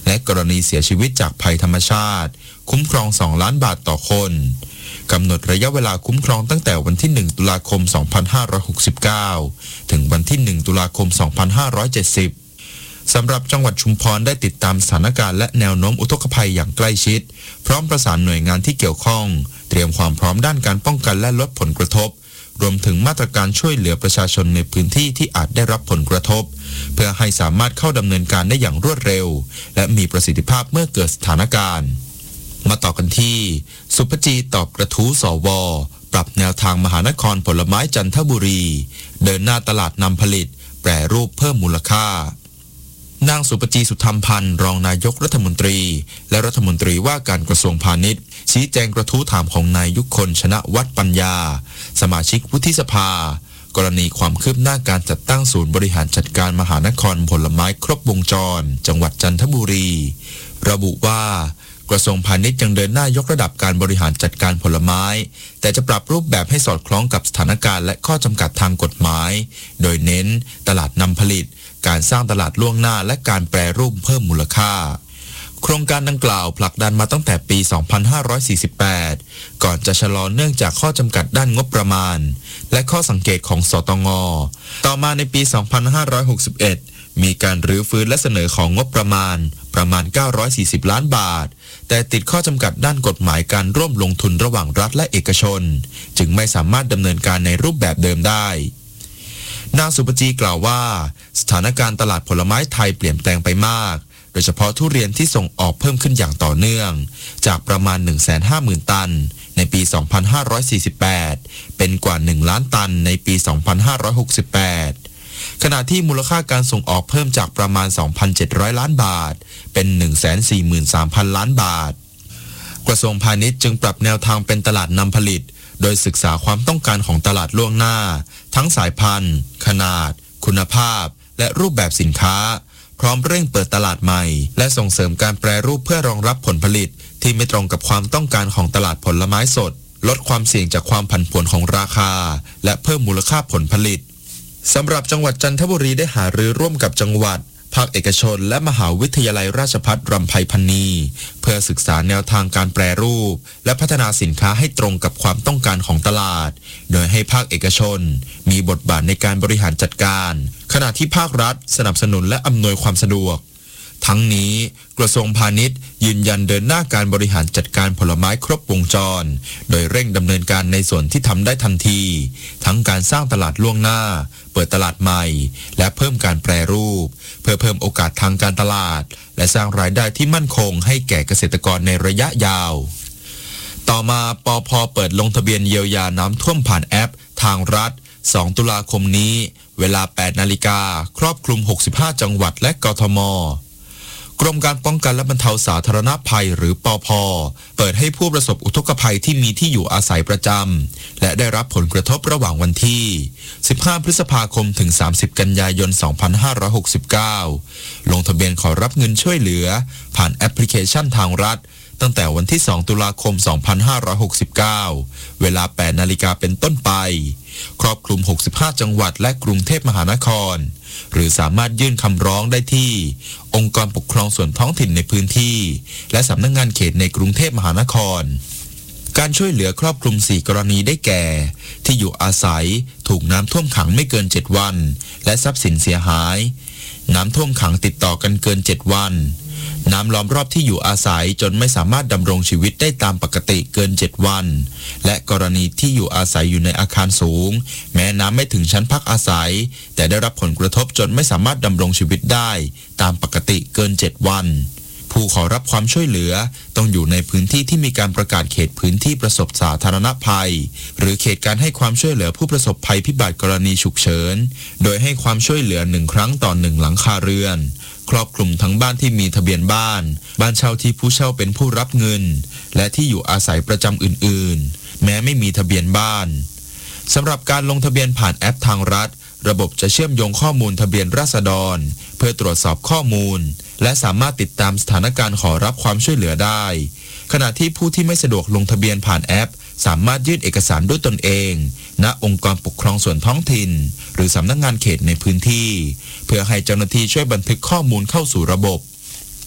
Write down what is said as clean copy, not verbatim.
และกรณีเสียชีวิตจากภัยธรรมชาติคุ้มครอง2 ล้านบาทต่อคนกำหนดระยะเวลาคุ้มครองตั้งแต่วันที่1 ตุลาคม 2569 ถึงวันที่1 ตุลาคม 2570 สำหรับจังหวัดชุมพรได้ติดตามสถานการณ์และแนวโน้มอุทกภัยอย่างใกล้ชิดพร้อมประสานหน่วยงานที่เกี่ยวข้องเตรียมความพร้อมด้านการป้องกันและลดผลกระทบรวมถึงมาตรการช่วยเหลือประชาชนในพื้นที่ที่อาจได้รับผลกระทบเพื่อให้สามารถเข้าดำเนินการได้อย่างรวดเร็วและมีประสิทธิภาพเมื่อเกิดสถานการณ์มาต่อกันที่สุภจีตอบกระทู้สว.ปรับแนวทางมหานครผลไม้จันทบุรีเดินหน้าตลาดนำผลิตแปรรูปเพิ่มมูลค่านางสุปจีสุธรรมพันธ์รองนายกรัฐมนตรีและรัฐมนตรีว่าการกระทรวงพาณิชย์ชี้แจงกระทู้ถามของนายยุคลชนะวัฒน์ปัญญาสมาชิกวุฒิสภากรณีความคืบหน้าการจัดตั้งศูนย์บริหารจัดการมหานครผลไม้ครบวงจรจังหวัดจันทบุรีระบุว่ากระทรวงพาณิชย์ยังเดินหน้ายกระดับการบริหารจัดการผลไม้แต่จะปรับรูปแบบให้สอดคล้องกับสถานการณ์และข้อจำกัดทางกฎหมายโดยเน้นตลาดนำผลิตการสร้างตลาดล่วงหน้าและการแปรรูปเพิ่มมูลค่าโครงการดังกล่าวผลักดันมาตั้งแต่ปี 2548 ก่อนจะชะลอเนื่องจากข้อจำกัดด้านงบประมาณและข้อสังเกตของสตง.ต่อมาในปี 2561 มีการรื้อฟื้นและเสนอของงบประมาณ940 ล้านบาทแต่ติดข้อจำกัดด้านกฎหมายการร่วมลงทุนระหว่างรัฐและเอกชนจึงไม่สามารถดำเนินการในรูปแบบเดิมได้นางสุปจีกล่าวว่าสถานการณ์ตลาดผลไม้ไทยเปลี่ยนแปลงไปมากโดยเฉพาะทุเรียนที่ส่งออกเพิ่มขึ้นอย่างต่อเนื่องจากประมาณ 150,000 ตันในปี 2548 เป็นกว่า 1 ล้านตันในปี 2568 ขณะที่มูลค่าการส่งออกเพิ่มจากประมาณ 2,700 ล้านบาทเป็น 143,000 ล้านบาทกระทรวงพาณิชย์จึงปรับแนวทางเป็นตลาดนำผลิตโดยศึกษาความต้องการของตลาดล่วงหน้าทั้งสายพันธุ์ขนาดคุณภาพและรูปแบบสินค้าพร้อมเร่งเปิดตลาดใหม่และส่งเสริมการแปรรูปเพื่อรองรับผลผลิตที่ไม่ตรงกับความต้องการของตลาดผลไม้สดลดความเสี่ยงจากความผันผวนของราคาและเพิ่มมูลค่าผลผลิตสำหรับจังหวัดจันทบุรีได้หารือร่วมกับจังหวัดภาคเอกชนและมหาวิทยาลัยราชภัฏรำไพพรรณีเพื่อศึกษาแนวทางการแปรรูปและพัฒนาสินค้าให้ตรงกับความต้องการของตลาดโดยให้ภาคเอกชนมีบทบาทในการบริหารจัดการขณะที่ภาครัฐสนับสนุนและอำนวยความสะดวกทั้งนี้กระทรวงพาณิชย์ยืนยันเดินหน้าการบริหารจัดการผลไม้ครบวงจรโดยเร่งดำเนินการในส่วนที่ทำได้ทันทีทั้งการสร้างตลาดล่วงหน้าเปิดตลาดใหม่และเพิ่มการแปรรูปเพื่อเพิ่มโอกาสทางการตลาดและสร้างรายได้ที่มั่นคงให้แก่เกษตรกรในระยะยาวต่อมาปภ.เปิดลงทะเบียนเยียวยาน้ำท่วมผ่านแอปทางรัฐ2 ตุลาคมนี้เวลา 8 นาฬิกาครอบคลุม65 จังหวัดและกทม.กรมการป้องกันและบรรเทาสาธารณภัยหรือปภ.เปิดให้ผู้ประสบอุทกภัยที่มีที่อยู่อาศัยประจำและได้รับผลกระทบระหว่างวันที่15 พฤษภาคมถึง30 กันยายน 2569ลงทะเบียนขอรับเงินช่วยเหลือผ่านแอปพลิเคชันทางรัฐตั้งแต่วันที่2 ตุลาคม 2569เวลา 8 นาฬิกาเป็นต้นไปครอบคลุม65 จังหวัดและกรุงเทพมหานครหรือสามารถยื่นคำร้องได้ที่องค์กรปกครองส่วนท้องถิ่นในพื้นที่และสำนักงานเขตในกรุงเทพมหานครการช่วยเหลือครอบคลุม4 กรณีได้แก่ที่อยู่อาศัยถูกน้ำท่วมขังไม่เกิน7 วันและทรัพย์สินเสียหายน้ำท่วมขังติดต่อกันเกิน7 วันน้ำล้อมรอบที่อยู่อาศัยจนไม่สามารถดำรงชีวิตได้ตามปกติเกิน7 วันและกรณีที่อยู่อาศัยอยู่ในอาคารสูงแม้น้ำไม่ถึงชั้นพักอาศัยแต่ได้รับผลกระทบจนไม่สามารถดำรงชีวิตได้ตามปกติเกิน7 วันผู้ขอรับความช่วยเหลือต้องอยู่ในพื้นที่ที่มีการประกาศเขตพื้นที่ประสบสาธารณภัยหรือเขตการให้ความช่วยเหลือผู้ประสบภัยพิบัติกรณีฉุกเฉินโดยให้ความช่วยเหลือ1 ครั้งต่อ1 หลังคาเรือนครอบคลุมทั้งบ้านที่มีทะเบียนบ้านเช่าที่ผู้เช่าเป็นผู้รับเงินและที่อยู่อาศัยประจำอื่นๆแม้ไม่มีทะเบียนบ้านสำหรับการลงทะเบียนผ่านแอปทางรัฐระบบจะเชื่อมโยงข้อมูลทะเบียนราษฎรเพื่อตรวจสอบข้อมูลและสามารถติดตามสถานการณ์ขอรับความช่วยเหลือได้ขณะที่ผู้ที่ไม่สะดวกลงทะเบียนผ่านแอปสามารถยื่นเอกสารด้วยตนเองณองค์กรปกครองส่วนท้องถิ่นหรือสำนักงานเขตในพื้นที่เพื่อให้เจ้าหน้าที่ช่วยบันทึกข้อมูลเข้าสู่ระบบ